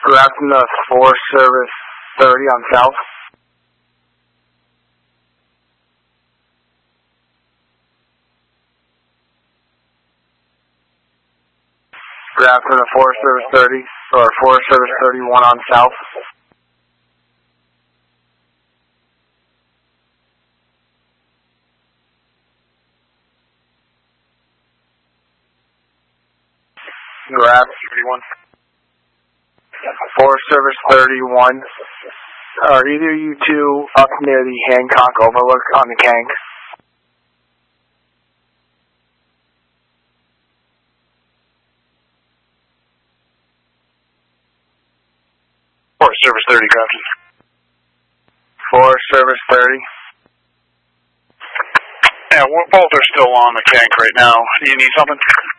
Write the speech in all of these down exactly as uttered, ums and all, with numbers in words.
We're from the Forest Service thirty on South. We're from the Forest Service thirty, or Forest Service thirty-one on South. Grab thirty-one. Forest Service thirty-one. Are either you two up near the Hancock Overlook on the Kank? Forest Service thirty, Captain. Forest Service thirty. Yeah, both are still on the Kank right now. Do you need something?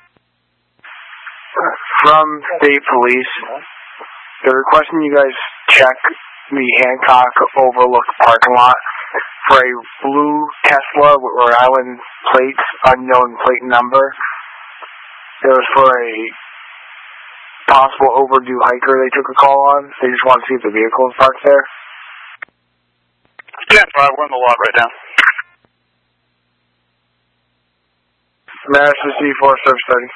From State Police, they're requesting you guys check the Hancock Overlook parking lot for a blue Tesla with Rhode Island plates, unknown plate number. It was for a possible overdue hiker they took a call on. They just want to see if the vehicle is parked there. Yeah, right, we're in the lot right now. Madison City Forest Service thirty.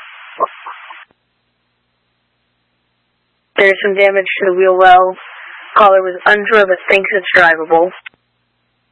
There's some damage to the wheel well. Caller was unsure but thinks it's drivable.